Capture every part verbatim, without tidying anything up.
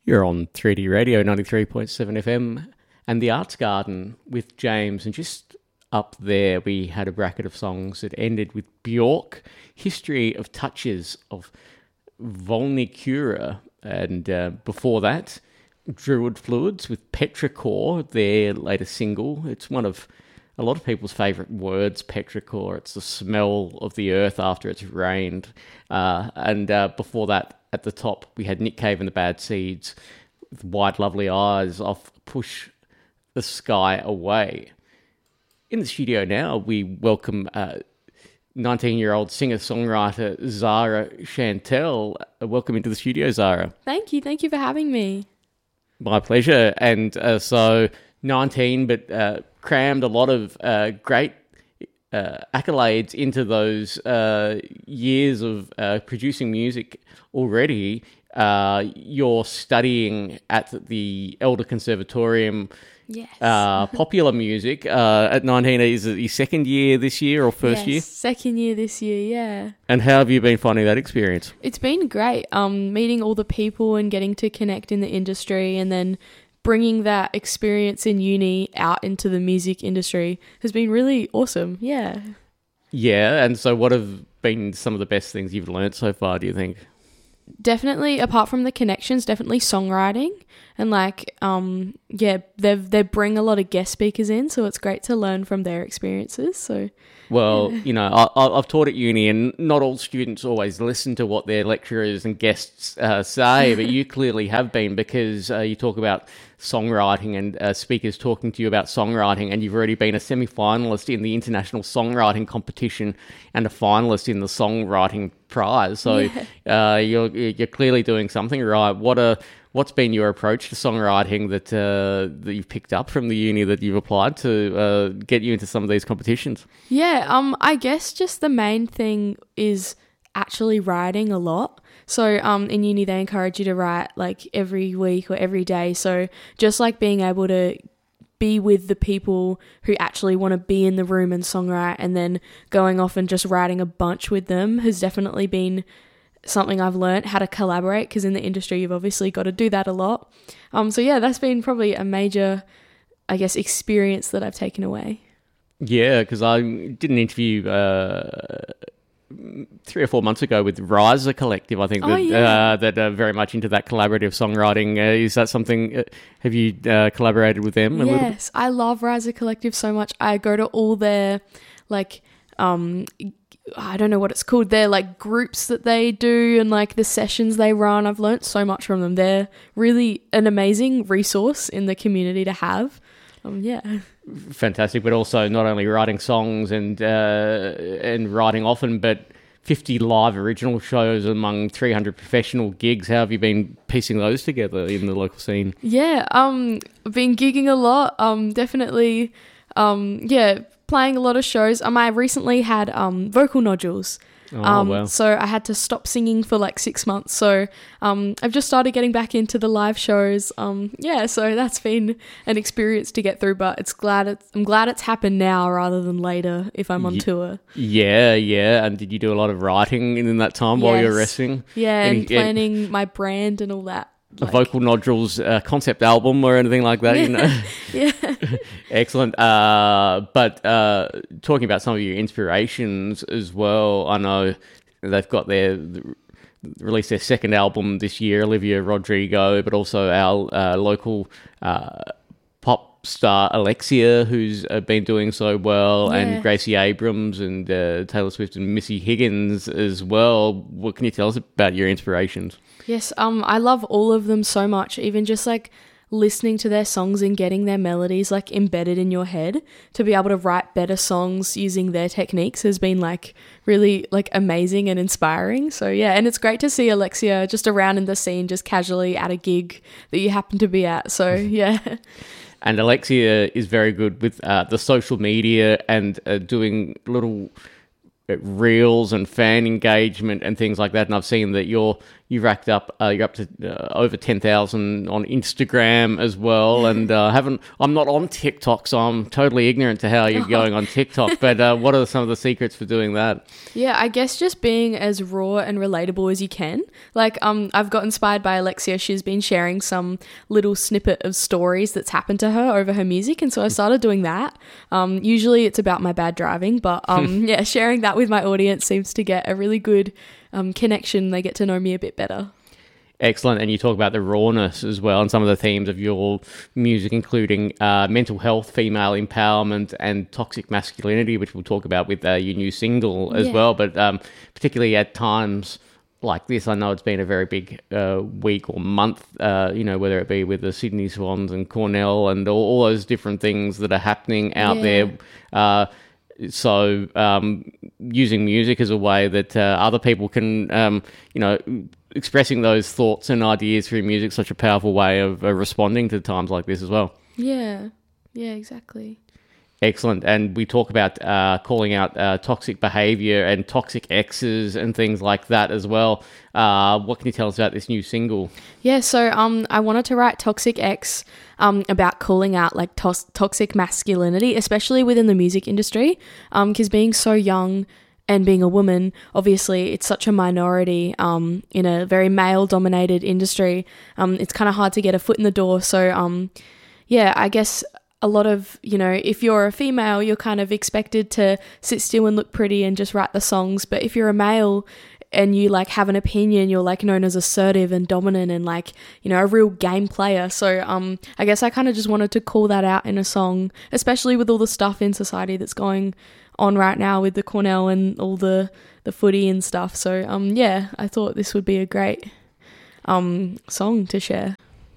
You're on three D Radio ninety-three point seven F M and the Arts Garden with James. And just up there, we had a bracket of songs that ended with Bjork, History of Touches of Volnicura. And uh, before that, Druid Fluids with Petrichor, their latest single. It's one of a lot of people's favourite words, petrichor. It's the smell of the earth after it's rained. Uh, and uh, before that, at the top, we had Nick Cave and the Bad Seeds with Wide Lovely Eyes off Push the Sky Away. In the studio now, we welcome uh, nineteen-year-old singer-songwriter Zara Chantel. Uh, welcome into the studio, Zara. Thank you. Thank you for having me. My pleasure. And uh, so, nineteen, but uh, crammed a lot of uh, great uh, accolades into those uh, years of uh, producing music already. Uh, you're studying at the Elder Conservatorium. Yes. Uh, popular music. Uh, at nineteen, is it your second year this year or first yes, year? Second year this year, yeah. And how have you been finding that experience? It's been great. Um, meeting all the people and getting to connect in the industry, and then bringing that experience in uni out into the music industry has been really awesome. Yeah. Yeah. And so what have been some of the best things you've learnt so far, do you think? Definitely, apart from the connections, definitely songwriting. And like, um, yeah, they they bring a lot of guest speakers in, so it's great to learn from their experiences. So, well, yeah. you know, I, I've taught at uni, and not all students always listen to what their lecturers and guests uh, say, but you clearly have been, because uh, you talk about songwriting and uh, speakers talking to you about songwriting, and you've already been a semi-finalist in the International Songwriting Competition and a finalist in the Songwriting Prize. So yeah. uh, you're you're clearly doing something right. What a What's been your approach to songwriting that uh, that you've picked up from the uni that you've applied to uh, get you into some of these competitions? Yeah, um, I guess just the main thing is actually writing a lot. So um, in uni, they encourage you to write like every week or every day. So just like being able to be with the people who actually want to be in the room and songwrite, and then going off and just writing a bunch with them has definitely been something I've learned, how to collaborate, because in the industry you've obviously got to do that a lot. Um, so yeah, that's been probably a major, I guess, experience that I've taken away. Yeah, because I did an interview uh, three or four months ago with Riser Collective, I think, oh, that, yeah. uh, that are very much into that collaborative songwriting. Uh, is that something, uh, have you uh, collaborated with them a yes, little bit? I love Riser Collective so much. I go to all their, like, um, I don't know what it's called. They're like groups that they do and like the sessions they run. I've learnt so much from them. They're really an amazing resource in the community to have. Um, yeah. Fantastic, but also not only writing songs and uh, and writing often, but fifty live original shows among three hundred professional gigs. How have you been piecing those together in the local scene? Yeah, um, I've been gigging a lot. Um, definitely, um, yeah, playing a lot of shows. Um, I recently had um vocal nodules. Oh, um, wow. So I had to stop singing for like six months. So um, I've just started getting back into the live shows. Um, yeah, so that's been an experience to get through, but it's glad it's, I'm glad it's happened now rather than later if I'm on Ye- tour. Yeah, yeah. And did you do a lot of writing in that time while you were Yes. resting? Yeah, Any- and planning my brand and all that. A Like- Vocal Nodules uh, concept album or anything like that, you know? Yeah. Excellent. Uh, but uh, talking about some of your inspirations as well, I know they've got their released their second album this year, Olivia Rodrigo, but also our uh, local uh, pop star Alexia, who's uh, been doing so well, Yeah. and Gracie Abrams and uh, Taylor Swift and Missy Higgins as well. What can you tell us about your inspirations? Yes, um, I love all of them so much, even just like listening to their songs and getting their melodies like embedded in your head to be able to write better songs using their techniques has been like really like amazing and inspiring. So yeah, and it's great to see Alexia just around in the scene, just casually at a gig that you happen to be at. So yeah. And Alexia is very good with uh, the social media and uh, doing little reels and fan engagement and things like that. And I've seen that you're you racked up, uh, you're up to uh, over ten thousand on Instagram as well. And uh, haven't, I'm not on TikTok, so I'm totally ignorant to how you're going on TikTok. But uh, what are some of the secrets for doing that? Yeah, I guess just being as raw and relatable as you can. Like, um, I've got inspired by Alexia. She's been sharing some little snippet of stories that's happened to her over her music, and so I started doing that. Um, usually it's about my bad driving, but um, yeah, sharing that with my audience seems to get a really good um, connection. They get to know me a bit better. Excellent. And you talk about the rawness as well, and some of the themes of your music, including uh, mental health, female empowerment, and toxic masculinity, which we'll talk about with uh, your new single as Yeah. well. But um, particularly at times like this, I know it's been a very big uh, week or month, uh, you know, whether it be with the Sydney Swans and Cornell and all, all those different things that are happening out Yeah. there. Uh, so um, using music as a way that uh, other people can, um, you know, expressing those thoughts and ideas through music, such a powerful way of uh, responding to times like this as well. Yeah, yeah, exactly. Excellent. And we talk about uh, calling out uh, toxic behaviour and toxic exes and things like that as well. Uh, what can you tell us about this new single? Yeah, so um, I wanted to write Toxic X um, about calling out like tos- toxic masculinity, especially within the music industry, because being so young and being a woman, obviously it's such a minority um, in a very male-dominated industry. Um, it's kind of hard to get a foot in the door. So um, yeah, I guess a lot of, you know, if you're a female, you're kind of expected to sit still and look pretty and just write the songs. But if you're a male and you like have an opinion, you're like known as assertive and dominant and like, you know, a real game player. So um, I guess I kind of just wanted to call that out in a song, especially with all the stuff in society that's going on right now with the Cornell and all the, the footy and stuff. So um, yeah, I thought this would be a great um song to share.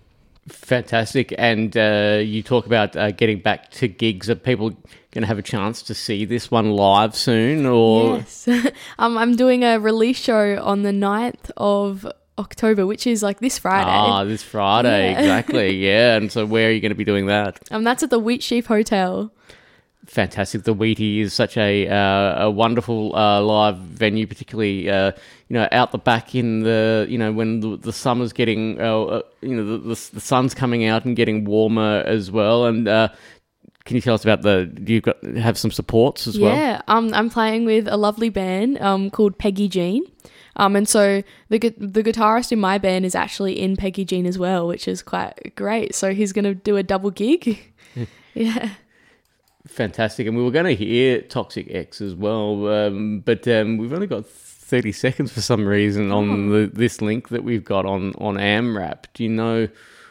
Fantastic. And uh, you talk about uh, getting back to gigs. Are people going to have a chance to see this one live soon? Or Yes. um, I'm doing a release show on the ninth of October, which is like this Friday. Ah, this Friday, Yeah. exactly. Yeah. And so where are you going to be doing that? Um, that's at the Wheat Sheaf Hotel. Fantastic. The Wheatie is such a uh, a wonderful uh, live venue, particularly uh, you know out the back in the you know when the, the summer's getting uh, uh, you know the, the the sun's coming out and getting warmer as well. And uh, can you tell us about the? Do you got have some supports as well? Yeah, um, I'm playing with a lovely band um called Peggy Jean. Um, and so the gu- the guitarist in my band is actually in Peggy Jean as well, which is quite great. So he's going to do a double gig. Yeah. Fantastic. And we were going to hear Toxic X as well, um, but um, we've only got thirty seconds for some reason on the, this link that we've got on, on AmRap. Do you know?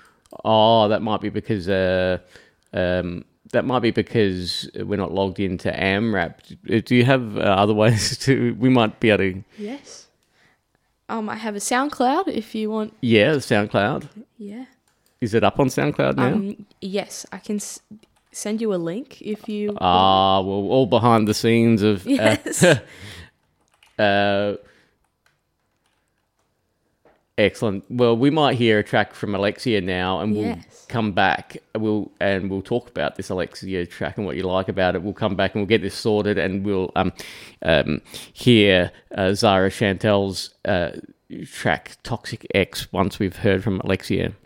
Oh, that might be because uh, um, that might be because we're not logged into AmRap. Do you have uh, other ways to? We might be able to. Yes. Um, I have a SoundCloud if you want. Yeah, the SoundCloud. Yeah. Is it up on SoundCloud now? Um, yes, I can s- send you a link if you. Ah, well, all behind the scenes of. Yes. Uh, uh, excellent. Well, we might hear a track from Alexia now, and we'll Yes. come back. We'll and we'll talk about this Alexia track and what you like about it. We'll come back and we'll get this sorted, and we'll um, um, hear uh, Zara Chantel's uh, track "Toxic X" once we've heard from Alexia.